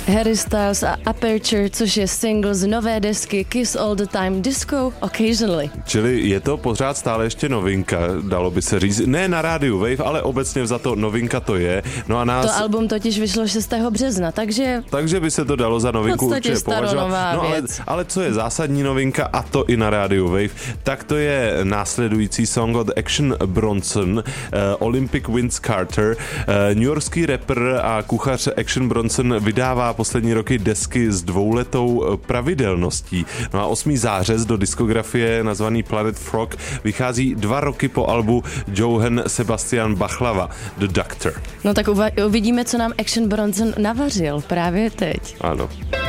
Harry Styles a Aperture, což je single z nové desky Kiss All the Time, Disco Occasionally. Čili je to pořád stále ještě novinka, dalo by se říct. Ne na rádiu Wave, ale obecně vzato novinka to je. No a nás... To album totiž vyšlo 6. března, takže by se to dalo za novinku určitě považovat. No ale co je zásadní novinka, a to i na rádiu Wave, tak to je následující song od Action Bronson, Olympic Vince Carter. Newyorský rapper a kuchař Action Bronson vydává poslední roky desky s 2letou pravidelností. No a 8. zářez do diskografie nazvaný Planet Frog vychází 2 roky po albu Johann Sebastian Bachlava, The Doctor. No tak uvidíme, co nám Action Bronson navařil právě teď. Ano.